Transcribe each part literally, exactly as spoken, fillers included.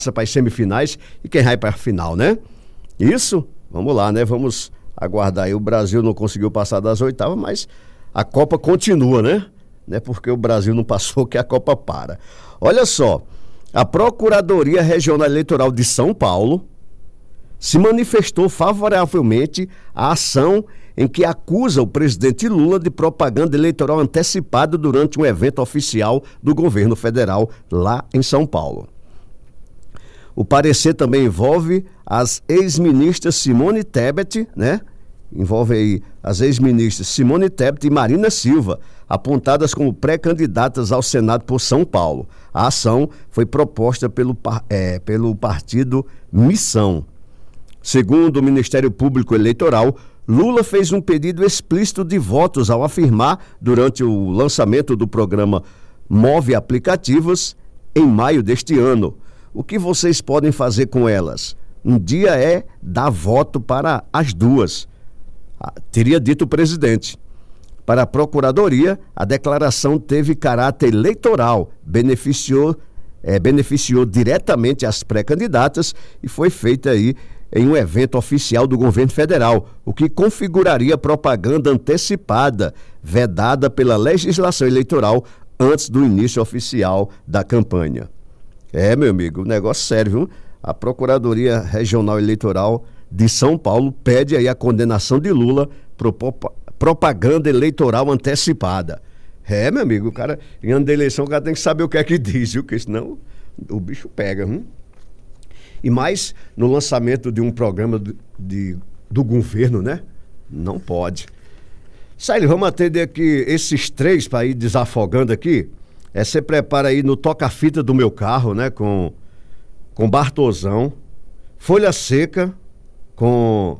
para as semifinais e quem vai para a final, né? Isso, vamos lá, né? Vamos aguardar aí. O Brasil não conseguiu passar das oitavas, mas a Copa continua, né? Não é porque o Brasil não passou que a Copa para. Olha só, a Procuradoria Regional Eleitoral de São Paulo se manifestou favoravelmente à ação em que acusa o presidente Lula de propaganda eleitoral antecipada durante um evento oficial do governo federal lá em São Paulo. O parecer também envolve as ex-ministras Simone Tebet, né? Envolve aí as ex-ministras Simone Tebet e Marina Silva, apontadas como pré-candidatas ao Senado por São Paulo. A ação foi proposta pelo, é, pelo partido Missão. Segundo o Ministério Público Eleitoral, Lula fez um pedido explícito de votos ao afirmar, durante o lançamento do programa Move Aplicativos, em maio deste ano: o que vocês podem fazer com elas? Um dia é dar voto para as duas, teria dito o presidente. Para a Procuradoria, a declaração teve caráter eleitoral, beneficiou, é, beneficiou diretamente as pré-candidatas e foi feita aí em um evento oficial do governo federal, o que configuraria propaganda antecipada, vedada pela legislação eleitoral antes do início oficial da campanha. É, meu amigo, negócio sério, viu? A Procuradoria Regional Eleitoral de São Paulo pede aí a condenação de Lula por propaganda eleitoral antecipada. É, meu amigo, o cara, em ano de eleição, o cara tem que saber o que é que diz, viu? Porque senão o bicho pega, viu? E mais, no lançamento de um programa de, de, do governo, né? Não pode. Saíl, vamos atender aqui esses três para ir desafogando aqui. É, você prepara aí no toca-fita do meu carro, né? Com, com Bartosão, Folha Seca, com...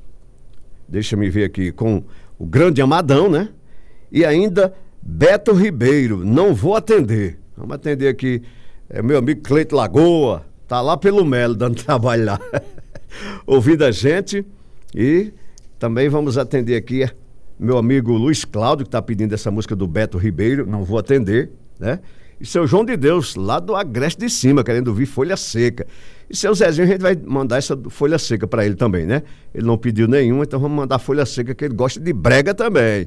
Deixa me ver aqui, com o Grande Amadão, né? E ainda Beto Ribeiro, Não Vou Atender. Vamos atender aqui, é, meu amigo Cleito Lagoa, tá lá pelo Melo, dando trabalho lá, ouvindo a gente. E também vamos atender aqui meu amigo Luiz Cláudio, que tá pedindo essa música do Beto Ribeiro, Não Vou Atender, né? E seu João de Deus, lá do Agreste de Cima, querendo ouvir Folha Seca. E seu Zezinho, a gente vai mandar essa Folha Seca para ele também, né? Ele não pediu nenhuma, então vamos mandar Folha Seca, que ele gosta de brega também.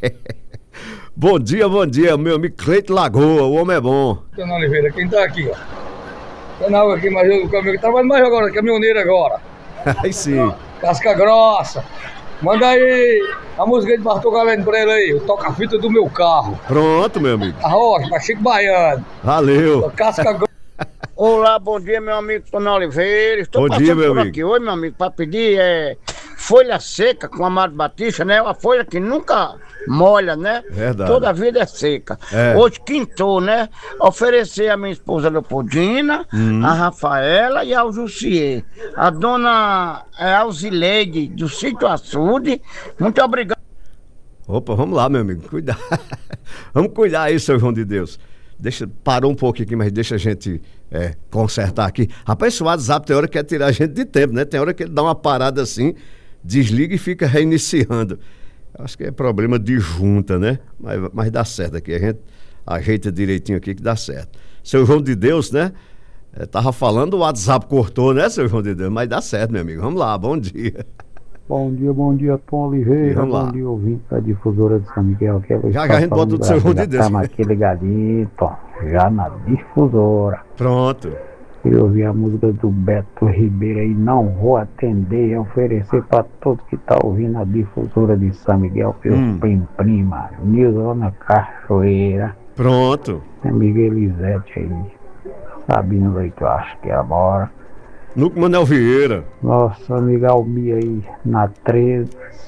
Bom dia, bom dia, meu amigo Cleito Lagoa, o homem é bom. Dona Oliveira, quem tá aqui, ó? Tá na água aqui, mas eu caminho, trabalho mais agora, caminhoneiro agora. Aí sim. Casca grossa. Manda aí a música de Bartol Galeno pra ele aí, o toca-fita do meu carro. Pronto, meu amigo. A rocha, pra Chico Baiano. Valeu. Casca grossa. Olá, bom dia, meu amigo Tony Oliveira. Estou bom passando dia, meu por amigo. aqui hoje, meu amigo, para pedir é, Folha Seca com Amado Batista, né? Uma folha que nunca molha, né? Verdade. Toda a vida é seca. É. Hoje quintou, né? Oferecer a minha esposa Leopoldina, hum. a Rafaela e ao Jussier. A dona é, Alzileide, do Sítio Açude. Muito obrigado. Opa, vamos lá, meu amigo, cuidar. Vamos cuidar aí, seu João de Deus. Deixa, parou um pouquinho aqui, mas deixa a gente é, consertar aqui. Rapaz, esse WhatsApp tem hora que quer tirar a gente de tempo, né? Tem hora que ele dá uma parada assim, desliga e fica reiniciando. Acho que é problema de junta, né? Mas, mas dá certo aqui, a gente ajeita direitinho aqui que dá certo. Seu João de Deus, né? É, tava falando, o WhatsApp cortou, né, seu João de Deus? Mas dá certo, meu amigo. Vamos lá, bom dia. Bom dia, bom dia, Tom Oliveira. Vamos lá. Bom dia, ouvinte da difusora de São Miguel. Que já já a gente bota o do seu João de Deus. Estamos aqui ligadinho, Tom, já na difusora. Pronto. Eu ouvi a música do Beto Ribeiro aí, Não Vou Atender, e oferecer para todos que estão tá ouvindo a difusora de São Miguel, pelo hum. Prim Prima, Nilson na Cachoeira. Pronto. Amiga Elisete aí, Sabino Leite, eu acho que é agora. Nuco Manel Vieira. Nossa amiga Almi aí na treze.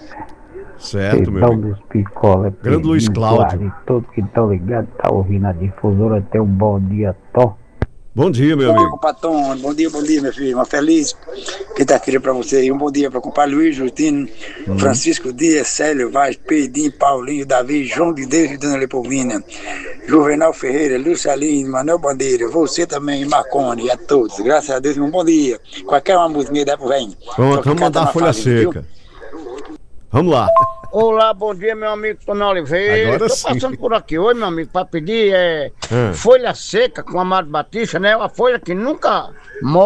Certo, meu amigo. Dos Picola, Grande Luiz Cláudio. Todos que estão ligados, tá ouvindo a difusora. Tenha um bom dia, Tom. Bom dia, meu bom amigo. Dia, Patom. Bom dia, bom dia, meu filho. Uma feliz quinta-feira para você. E um bom dia para o compadre Luiz Justino, hum. Francisco Dias, Célio Vaz, Pedinho, Paulinho, Davi, João de Deus e Dona Leopoldina, Juvenal Ferreira, Lúcio Aline, Manuel Bandeira, você também, Marconi, e a todos. Graças a Deus, um bom dia. Qualquer uma música, der pro vem. Pronto, vamos mandar a Folha Seca. Viu? Vamos lá. Olá, bom dia, meu amigo Tony Oliveira. Agora Estou sim. passando por aqui hoje, meu amigo, para pedir é, Hum. folha seca com Amado Batista, né? Uma folha que nunca morre.